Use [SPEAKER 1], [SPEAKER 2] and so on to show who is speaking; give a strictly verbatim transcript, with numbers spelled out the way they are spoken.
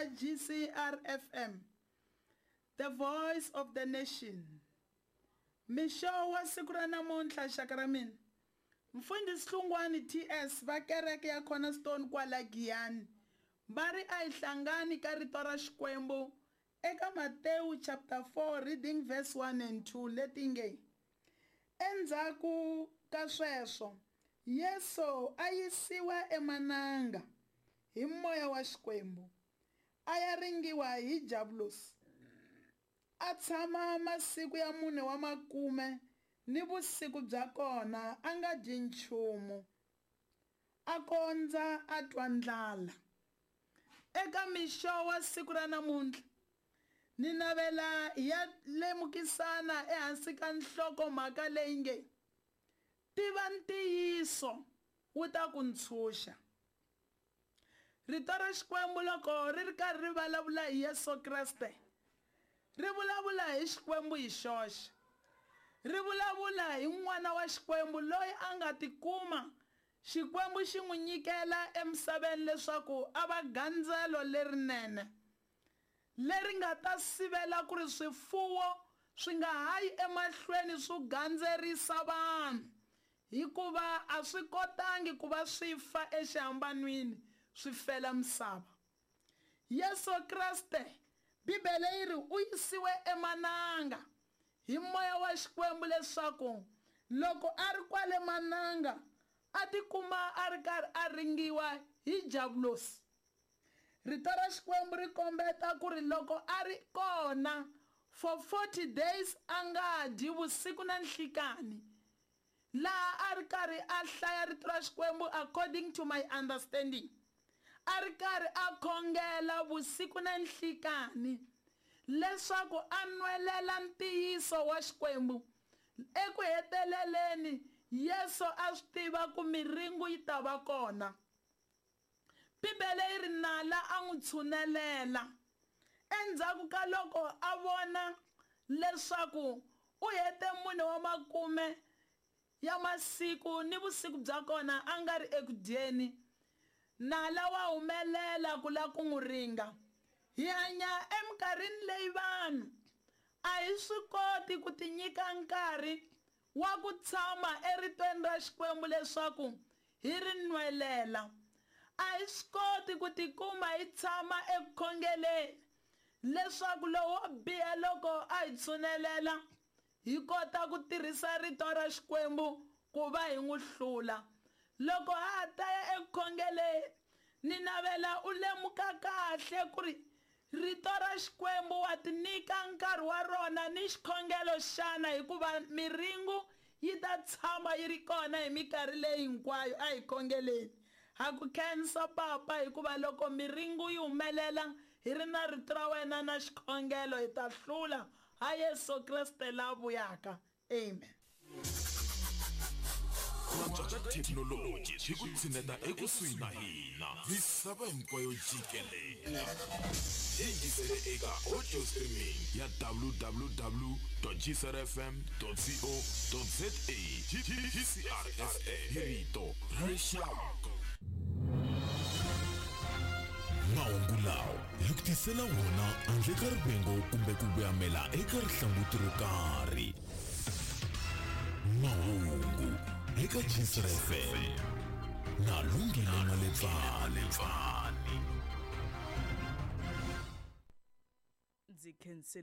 [SPEAKER 1] G C R F M, the voice of the nation. Misho wa siku ra namuntlha xaka ra mina. Mfundhisi Hlungwane T S va kereke ya Cornerstone kwala Giyani. Bari a hi hlangani ka rito ra Xikwembu eka Matewu chapter four reading verse one and two leti nge. Endzhaku ka sweswo Yesu a yisiwa emananga hi moya wa Xikwembu. A ya ringiwa hi Jabulosi. A tshama masiku ya mune wa makume ni vusiku bya kona a nga dyi nchumu. A kondza a twa ndlala. Eka mixo wa siku ra namuntlha ni navela ya lemukisana ehansi ka nhloko mhaka leyi nge tiva ntiyiso wu ta ku ntshuxa. Rito ra Xikwembu loko ri ri karhi ri vulavula hi Yesu Kreste ri vulavula hi Xikwembu hi xoxe. Ri vulavula hi n'wana wa Xikwembu loyi a nga tikuma Xikwembu xi n'wi nyikela emisaveni leswaku a va gandzelo lerinene leri nga ta sivela ku ri swifuwo swi nga hayi emahlweni swi gandzerisa vanhu hikuva a swi kotangi ku va swi fa exihambanweni swi fela misava. Yesu Kreste Bibele yi ri u yisiwe emananga hi moya wa Xikwembu leswaku loko a ri kwale mananga a tikuma a ri karhi a ringiwa hi Jabulosi. Rito ra Xikwembu ri kombeta ku ri loko a ri kona for forty days a nga dyi vusiku na nhlikani laha a ri karhi a hlaya rito ra Xikwembu according to my understanding. A ri karhi a khongela vusiku na nhlikani leswaku a nwelela ntiyiso wa Xikwembu. Eku heteleleni Yesu a swi tiva ku miringu yi ta va kona. Bibele yi ri nala a n'wi tshunelela endzhaku ka loko a vona leswaku u hete mune wa makume ya masiku ni vusiku bya kona a nga ri eku dyeni. Nala wa humelela ku la ku n'wi ringa. Hi hanya eminkarhini leyi vanhu a hi swi koti ku tinyika nkarhi wa ku tshama eritweni ra Xikwembu leswaku hi ri nwelela. A hi swi koti ku tikuma hi tshama ekukhongeleni leswaku lowo biha loko a hi tshunelela hi kota ku tirhisa rito ra Xikwembu ku va hi n'wi hlula. Loko ha ta ya ekukhongeleni ni navela u lemuka kahle ku ri rito ra Xikwembu wa ti nyika nkarhi wa rona ni xikhongelo xana hikuva miringu yi ta tshama yi ri kona hi minkarhi leyi hinkwayo a hi khongeleni. Ha ku khensa papa hikuva loko miringu yi humelela hi ri na rito ra wena na xikhongelo hi ta hlula ha Yesu Kreste la vuyaka. Amen.
[SPEAKER 2] Ka thekinoloji swi ku tshineta ekusuhi na hina misava hinkwayo jikelele. Yingisele eka audio streaming ya w w w dot g c r f m dot co dot za. G C R F M hi rito ra rixaka. Mahungu lawa hi ku tisela wona handle ka rivengo kumbe ku vuyamela eka rihlanguti ro karhi. Mahungu eka G C R F M na Lungile Maletsane.